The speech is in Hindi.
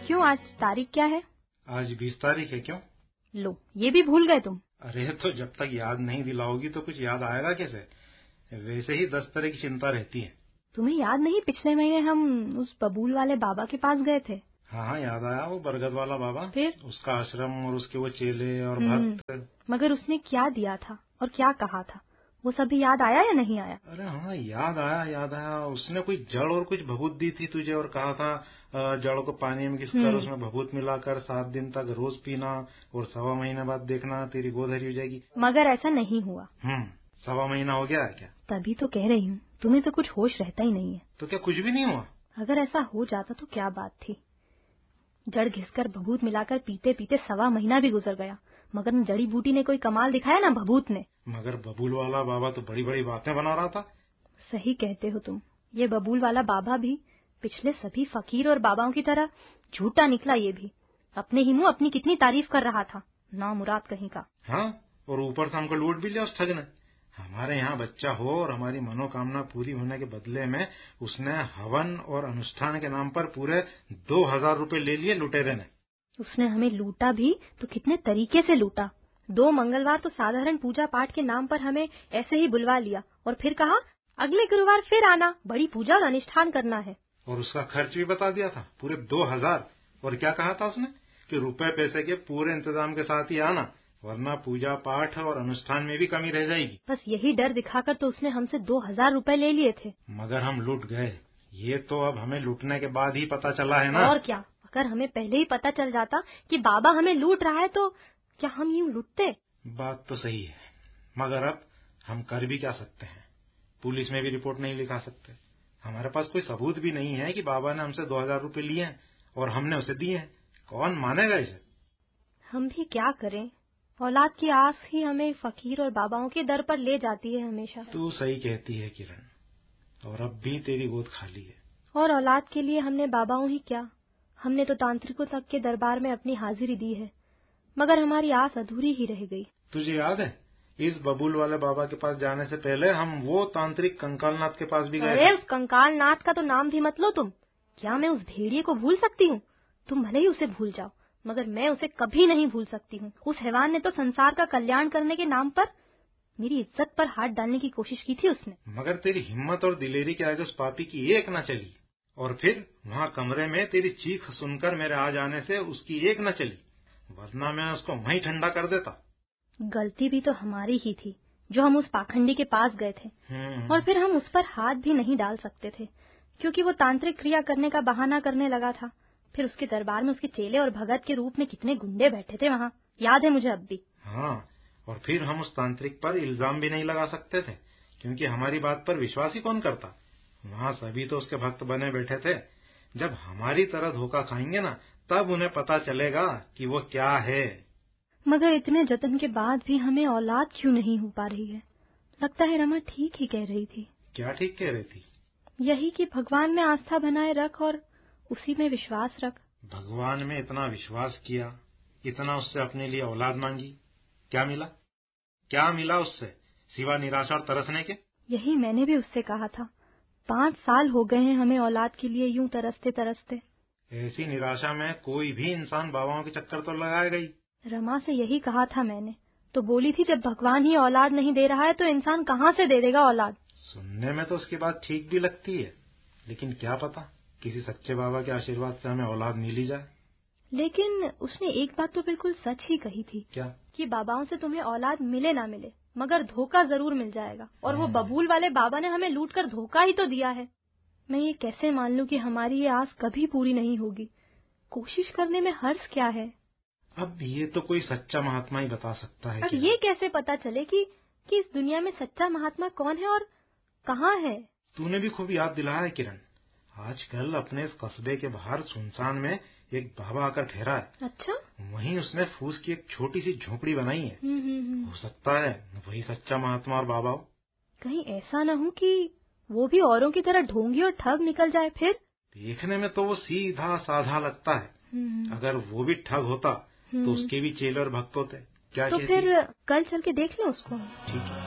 क्यों, आज तारीख क्या है? आज 20 तारीख है। क्यों? लो, ये भी भूल गए तुम। अरे तो जब तक याद नहीं दिलाओगी तो कुछ याद आएगा कैसे? वैसे ही 10 तरह की चिंता रहती है। तुम्हें याद नहीं, पिछले महीने हम उस बबूल वाले बाबा के पास गए थे। हाँ, याद आया, वो बरगद वाला बाबा। फिर उसका आश्रम और उसके वो चेले और भक्त। मगर उसने क्या दिया था और क्या कहा था, वो सभी याद आया या नहीं आया? अरे हाँ, याद आया। उसने कोई जड़ और कुछ भभूत दी थी तुझे और कहा था जड़ को पानी में घिसकर उसमें भभूत मिलाकर 7 दिन तक रोज पीना और 1.25 महीने बाद देखना तेरी गोद हरी हो जाएगी। मगर ऐसा नहीं हुआ। 1.25 महीना हो गया है क्या? तभी तो कह रही हूँ, तुम्हें तो कुछ होश रहता ही नहीं है। तो क्या कुछ भी नहीं हुआ? अगर ऐसा हो जाता तो क्या बात थी। जड़ घिसकर भभूत मिलाकर पीते पीते 1.25 महीना भी गुजर गया, मगर न जड़ी बूटी ने कोई कमाल दिखाया ना भभूत ने। मगर बबूल वाला बाबा तो बड़ी बड़ी बातें बना रहा था। सही कहते हो तुम, ये बबूल वाला बाबा भी पिछले सभी फकीर और बाबाओं की तरह झूठा निकला। ये भी अपने ही मुंह अपनी कितनी तारीफ कर रहा था, नामुराद कहीं का। हाँ, और ऊपर से हमको लूट भी लिया उस ठग ने। हमारे यहाँ बच्चा हो और हमारी मनोकामना पूरी होने के बदले में उसने हवन और अनुष्ठान के नाम पर पूरे 2000 रुपए ले लिए लुटेरे ने। उसने हमें लूटा भी तो कितने तरीके से लूटा। 2 मंगलवार तो साधारण पूजा पाठ के नाम पर हमें ऐसे ही बुलवा लिया और फिर कहा अगले गुरुवार फिर आना, बड़ी पूजा और अनुष्ठान करना है। और उसका खर्च भी बता दिया था, पूरे 2000। और क्या कहा था उसने कि रुपए पैसे के पूरे इंतजाम के साथ ही आना, वरना पूजा पाठ और अनुष्ठान में भी कमी रह जाएगी। बस यही डर दिखाकर तो उसने हमसे 2000 रुपए ले लिए थे। मगर हम लूट गए। ये तो अब हमें लूटने के बाद ही पता चला है ना। और क्या, अगर हमें पहले ही पता चल जाता कि बाबा हमें लूट रहा है तो क्या हम यूं लूटते? बात तो सही है, मगर अब हम कर भी क्या सकते हैं? पुलिस में भी रिपोर्ट नहीं लिखा सकते। हमारे पास कोई सबूत भी नहीं है कि बाबा ने हमसे 2000 रुपए लिए हैं और हमने उसे दिए हैं। कौन मानेगा इसे? हम भी क्या करें, औलाद की आस ही हमें फकीर और बाबाओं के दर पर ले जाती है हमेशा। तू सही कहती है किरण, और अब भी तेरी गोद खाली है। और औलाद के लिए हमने बाबाओं ही क्या, हमने तो तांत्रिकों तक के दरबार में अपनी हाजिरी दी है, मगर हमारी आस अधूरी ही रह गई। तुझे याद है, इस बबूल वाले बाबा के पास जाने से पहले हम वो तांत्रिक कंकालनाथ के पास भी गए थे। अरे उस कंकालनाथ का तो नाम भी मत लो तुम। क्या मैं उस भेड़िए को भूल सकती हूँ? तुम भले ही उसे भूल जाओ, मगर मैं उसे कभी नहीं भूल सकती हूँ। उस हैवान ने तो संसार का कल्याण करने के नाम पर मेरी इज्जत पर हाथ डालने की कोशिश की थी उसने। मगर तेरी हिम्मत और दिलेरी के आगे उस पापी की एक न चली, और फिर वहाँ कमरे में तेरी चीख सुनकर मेरे आ जाने से उसकी एक न चली, वरना मैं उसको वहीं ठंडा कर देता। गलती भी तो हमारी ही थी जो हम उस पाखंडी के पास गए थे, और फिर हम उस पर हाथ भी नहीं डाल सकते थे क्योंकि वो तांत्रिक क्रिया करने का बहाना करने लगा था। फिर उसके दरबार में उसके चेले और भगत के रूप में कितने गुंडे बैठे थे वहाँ, याद है मुझे अब भी। हाँ, और फिर हम उस तांत्रिक पर इल्जाम भी नहीं लगा सकते थे क्योंकि हमारी बात पर विश्वास ही कौन करता। वहाँ सभी तो उसके भक्त बने बैठे थे। जब हमारी तरह धोखा खाएंगे ना, तब उन्हें पता चलेगा कि वो क्या है। मगर इतने जतन के बाद भी हमें औलाद क्यों नहीं हो पा रही है? लगता है रमा ठीक ही कह रही थी। क्या ठीक कह रही थी? यही कि भगवान में आस्था बनाए रख और उसी में विश्वास रख। भगवान में इतना विश्वास किया, इतना उससे अपने लिए औलाद मांगी, क्या मिला? क्या मिला उससे सिवा निराशा और तरसने के? यही मैंने भी उससे कहा था। 5 साल हो गए हैं हमें औलाद के लिए यूं तरसते तरसते। ऐसी निराशा में कोई भी इंसान बाबाओं के चक्कर तो लगाएगा ही। रमा से यही कहा था मैंने, तो बोली थी जब भगवान ही औलाद नहीं दे रहा है तो इंसान कहाँ से दे देगा औलाद। सुनने में तो उसकी बात ठीक भी लगती है, लेकिन क्या पता किसी सच्चे बाबा के आशीर्वाद से हमें औलाद मिल ही जाए। लेकिन उसने एक बात तो बिल्कुल सच ही कही थी। क्या? कि बाबाओं से तुम्हें औलाद मिले ना मिले, मगर धोखा जरूर मिल जाएगा। और वो बबूल वाले बाबा ने हमें लूटकर धोखा ही तो दिया है। मैं ये कैसे मान लूं कि हमारी ये आस कभी पूरी नहीं होगी? कोशिश करने में हर्ज क्या है? अब ये तो कोई सच्चा महात्मा ही बता सकता है। अब ये कैसे पता चले कि इस दुनिया में सच्चा महात्मा कौन है और कहाँ है? तूने भी खूब याद दिलाया है किरण। आजकल अपने इस कस्बे के बाहर सुनसान में एक बाबा आकर ठहरा है। अच्छा? वहीं उसने फूस की एक छोटी सी झोपड़ी बनाई है। हो सकता है वही सच्चा महात्मा और बाबा हो। कहीं ऐसा न हो कि वो भी औरों की तरह ढोंगी और ठग निकल जाए फिर? देखने में तो वो सीधा साधा लगता है। अगर वो भी ठग होता तो उसके भी चेले और भक्त होते। क्या तो फिर कल चल के देख लें उसको। ठीक है।